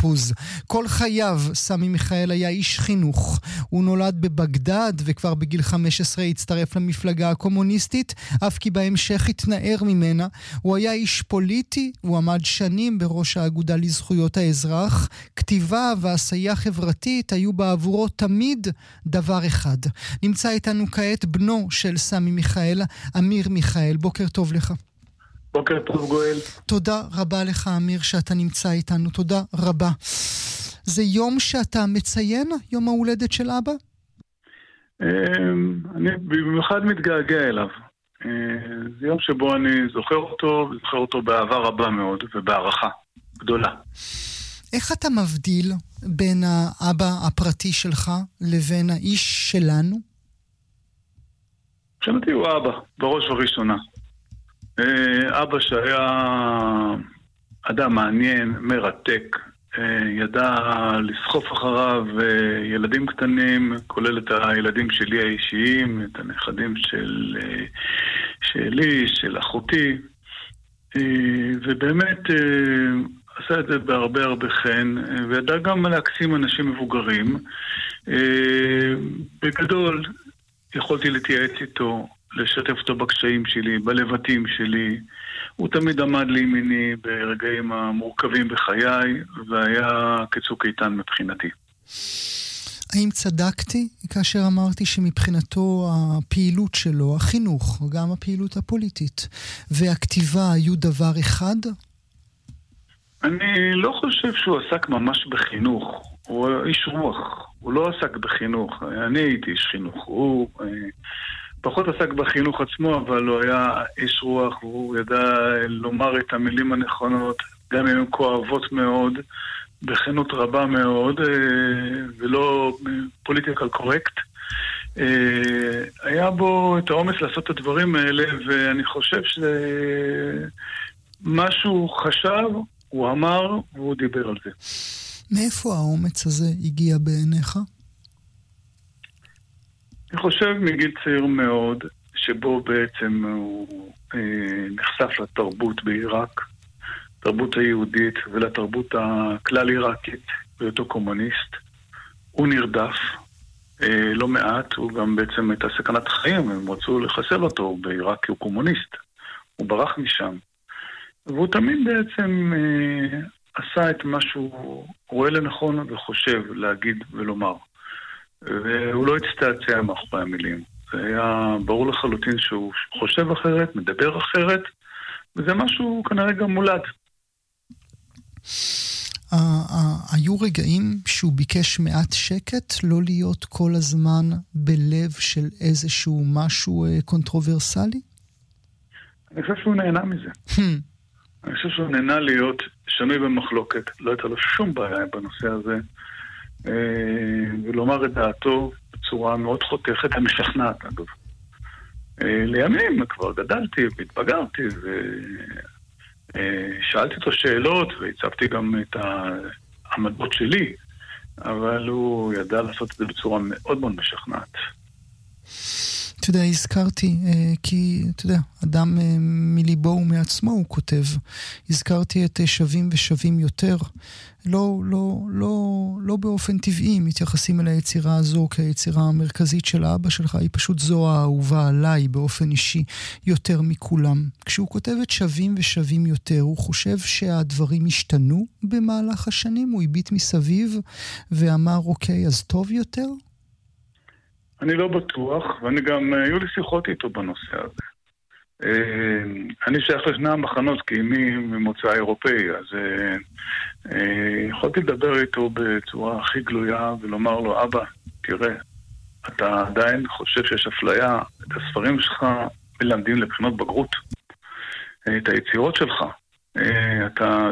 אשפוז. כל חייו סמי מיכאל היה איש חינוך. הוא נולד בבגדד וכבר בגיל 15 הצטרף למפלגה הקומוניסטית, אף כי בהמשך התנער ממנה. הוא היה איש פוליטי, הוא עמד שנים בראש האגודה לזכויות האזרח. כתיבה ועשייה חברתית היו בעבורו תמיד דבר אחד. נמצא איתנו כעת בנו של סמי מיכאל, אמיר מיכאל. בוקר טוב לך. בוקר טוב גואל. תודה רבה לך אמיר שאתה נמצא איתנו, תודה רבה. זה יום שאתה מציין, יום ההולדת של אבא? אני במיוחד מתגעגע אליו. זה יום שבו אני זוכר אותו באהבה רבה מאוד ובהערכה גדולה. איך אתה מבדיל בין האבא הפרטי שלך לבין האיש שלנו? מבחינתי הוא אבא, בראש ובראשונה. אבא שהיה אדם מעניין, מרתק, ידע לסחוף אחריו ילדים קטנים, כולל את הילדים שלי האישיים, את הנכדים שלי, של אחותי, ובאמת עשה את זה בהרבה חן, וידע גם להקסים אנשים מבוגרים. בגדול יכולתי להתייעץ איתו, לשתף אותו בקשיים שלי, בלבטים שלי. הוא תמיד עמד לימיני ברגעים המורכבים בחיי, והיה כצוק איתן מבחינתי. האם צדקתי כאשר אמרתי שמבחינתו הפעילות שלו, החינוך, גם הפעילות הפוליטית, והכתיבה היו דבר אחד? אני לא חושב שהוא עסק ממש בחינוך. הוא איש רוח. הוא לא עסק בחינוך. אני הייתי איש חינוך. הוא פחות עסק בחינוך עצמו, אבל הוא היה איש רוח, והוא ידע לומר את המילים הנכונות, גם אם הן כואבות מאוד, בכנות רבה מאוד, ולא פוליטיקל קורקט. היה בו את האומץ לעשות את הדברים האלה, ואני חושב שמה שהוא חשב, הוא אמר, והוא דיבר על זה. מאיפה האומץ הזה הגיע בעיניך? אני חושב מגיל צעיר מאוד, שבו בעצם הוא נחשף לתרבות בעיראק, תרבות היהודית ולתרבות הכלל עיראקית, בהיותו קומוניסט. הוא נרדף לא מעט, הוא גם בעצם הייתה סכנת חיים, הם רצו לחסל אותו בעיראק כי הוא קומוניסט. הוא ברח משם. והוא תמיד בעצם עשה את מה שהוא רואה לנכון וחושב להגיד ולומר. והוא לא הצטעצע מאחורי המילים. זה היה ברור לחלוטין שהוא חושב אחרת, מדבר אחרת, וזה משהו כנראה גם מולד. היו רגעים שהוא ביקש מעט שקט, לא להיות כל הזמן בלב של איזשהו משהו קונטרוברסלי? אני חושב שהוא נהנה מזה. אני חושב שהוא נהנה להיות שנוי במחלוקת. לא הייתה לו שום בעיה בנושא הזה. ולומר את דעתו בצורה מאוד חותכת ומשכנעת, אגב. לימים כבר גדלתי והתבגרתי ושאלתי אותו שאלות והצבתי גם את העמדות שלי, אבל הוא ידע לעשות את זה בצורה מאוד מאוד משכנעת. אתה יודע, הזכרתי, כי אתה יודע, אדם מליבו ומעצמו הוא כותב, הזכרתי את שווים ושווים יותר, לא באופן טבעי מתייחסים אל היצירה הזו כיצירה המרכזית של האבא שלך, היא פשוט זו האהובה עליי באופן אישי יותר מכולם. כשהוא כותב את שווים ושווים יותר, הוא חושב שהדברים השתנו במהלך השנים, הוא הביט מסביב ואמר אוקיי, אז טוב יותר? אני לא בטוח, ואני גם, היו לי שיחות איתו בנושא הזה. אני שייך לשני המחנות, כי אמי ממוצא אירופאי, אז יכולתי לדבר איתו בצורה הכי גלויה, ולומר לו, אבא, תראה, אתה עדיין חושב שיש אפליה, את הספרים שלך מלמדים לבחינות בגרות, את היצירות שלך, אתה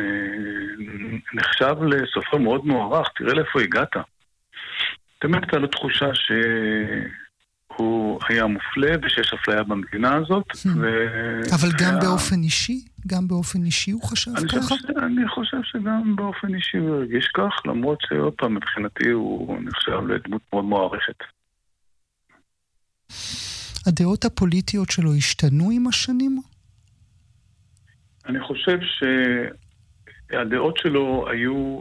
נחשב לסופר מאוד מוערך, תראה לאיפה הגעת. תמיד הייתה לו תחושה שהוא היה מופלה ושיש אפליה במדינה הזאת. אבל גם באופן אישי? גם באופן אישי הוא חשב ככה? אני חושב שגם באופן אישי הוא הרגיש כך, למרות שעוד פעם מבחינתי הוא נחשב לדמות מאוד מוערכת. הדעות הפוליטיות שלו השתנו עם השנים? אני חושב הדעות שלו היו,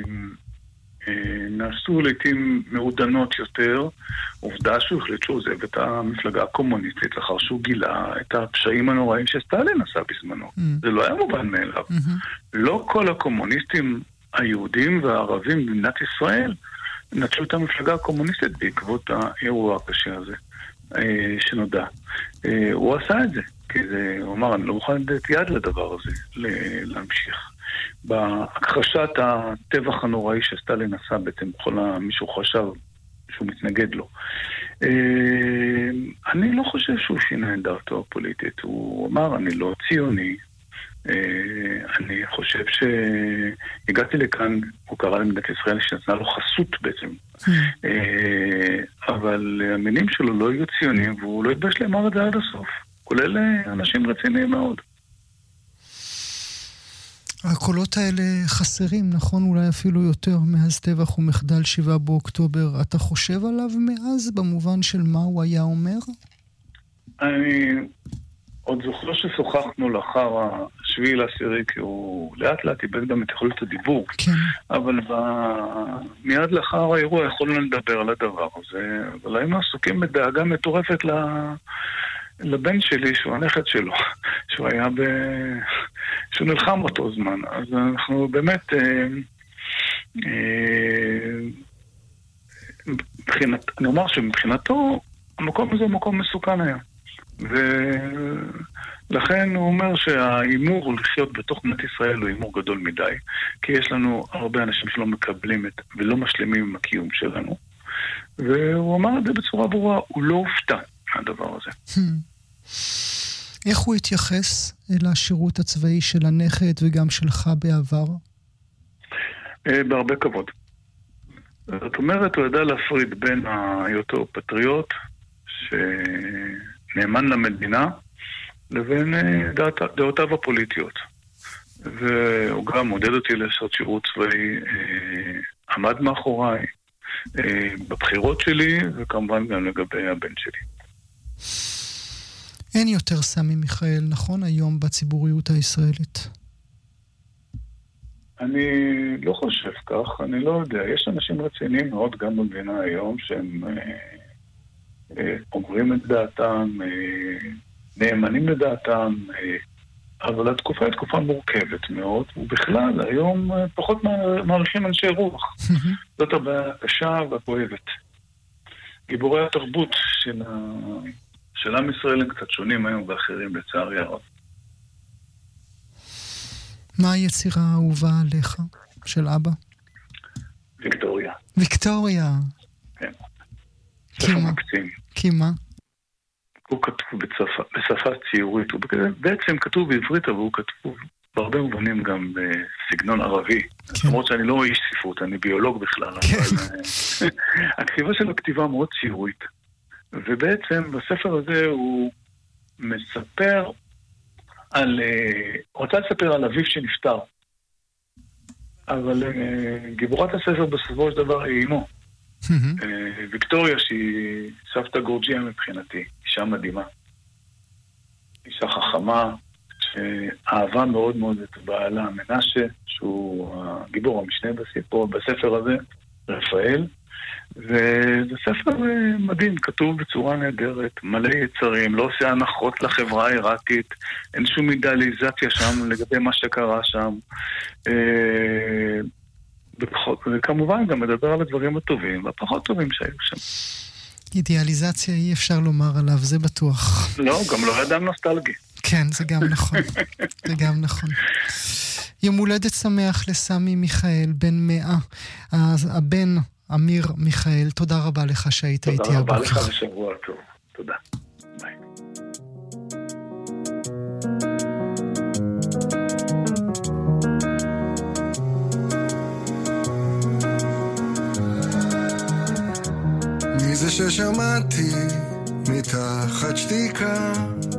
נעשו לעתים מעודנות יותר. עובדה שהוא החליט שהוא עוזב את המפלגה הקומוניסטית לאחר שהוא גילה את הפשעים הנוראים שסטלין עשה בזמנו. זה לא היה מובן מאליו. לא כל הקומוניסטים היהודים והערבים במדינת ישראל נטשו את המפלגה הקומוניסטית בעקבות האירוע הקשה הזה שנודע. הוא עשה את זה, כי הוא אמר, אני לא מוכן לתת יד לדבר הזה, להמשיך. בהכחשת הטבח הנוראי שסטלין עשה, בעצם בכל מישהו חשב שהוא מתנגד לו. אני לא חושב שהוא שינה את דעתו הפוליטית. הוא אמר, אני לא ציוני. אני חושב שהגעתי לכאן, הוא קרא למדינת ישראל שנתנה לו חסות בעצם. אבל המינים שלו לא היו ציונים, והוא לא התבייש לומר את זה עד הסוף. כולל אנשים רציניים מאוד. הקולות האלה חסרים, נכון? אולי אפילו יותר מאז טבח ומחדל 7 באוקטובר. אתה חושב עליו מאז במובן של מה הוא היה אומר? אני עוד זוכר ששוחחנו לאחר 7/10, כי הוא לאט לאט איבד גם את יכולת הדיבור. כן. אבל מיד לאחר האירוע יכולנו לדבר על הדבר הזה. אבל היינו עסוקים בדאגה מטורפת לבן שלי, שהוא הנכד שלו, שהוא היה שהוא נלחם אותו זמן. אז אנחנו באמת אני אומר שמבחינתו המקום הזה הוא מקום מסוכן היה. ולכן הוא אומר שהאימור לחיות בתוך מדינת ישראל הוא אימור גדול מדי, כי יש לנו הרבה אנשים שלא מקבלים ולא משלימים עם הקיום שלנו. והוא אמר את זה בצורה ברורה, הוא לא הופתע מהדבר הזה. איך הוא התייחס אל השירות הצבאי של הנכד וגם שלך בעבר? בהרבה כבוד. זאת אומרת, הוא ידע להפריד בין היותו פטריוט שנאמן למדינה לבין דעותיו הפוליטיות. והוא גם מודד אותי לעשות שירות צבאי, עמד מאחוריי בבחירות שלי וכמובן גם לגבי הבן שלי. אין יותר סמי מיכאל, נכון? היום בציבוריות הישראלית. אני לא חושב כך, אני לא יודע. יש אנשים רציניים מאוד גם במדינה היום שהם אומרים את דעתם, נאמנים לדעתם, אבל התקופה היא תקופה מורכבת מאוד, ובכלל היום פחות מעריכים אנשי רוח. זאת הבעיה הקשה והכואבת. גיבורי התרבות של עם ישראל הם קצת שונים היום ואחרים לצערי הרב. מה היצירה האהובה עליך של אבא? ויקטוריה. ויקטוריה. כן. כי מה? הוא כתוב בשפה ציורית, הוא בעצם כתוב בעברית, אבל הוא כתוב בהרבה מובנים גם בסגנון ערבי. למרות שאני לא איש ספרות, אני ביולוג בכלל, אבל הכתיבה שלו כתיבה מאוד ציורית. ובעצם בספר הזה הוא מספר רוצה לספר על אביו שנפטר. אבל גיבורת הספר בסופו של דבר היא אמו. ויקטוריה שהיא סבתא גורג'יה מבחינתי, אישה מדהימה. אישה חכמה, שאהבה מאוד מאוד את בעלה מנשה, שהוא הגיבור המשנה בספר הזה, רפאל. וזה ספר מדהים, כתוב בצורה נהדרת, מלא יצרים, לא עושה הנחות לחברה העיראקית, אין שום אידיאליזציה שם לגבי מה שקרה שם. וכמובן גם מדבר על הדברים הטובים והפחות טובים שהיו שם. אידיאליזציה אי אפשר לומר עליו, זה בטוח. לא, גם לא אדם נוסטלגי. כן, זה גם נכון. זה גם נכון. יום הולדת שמח לסמי מיכאל, בן 100. הבן אמיר מיכאל, תודה רבה לך שהיית איתי הבוקר. תודה רבה לך ושבוע טוב. תודה. ביי. מי זה ששמעתי מתחת שתיקה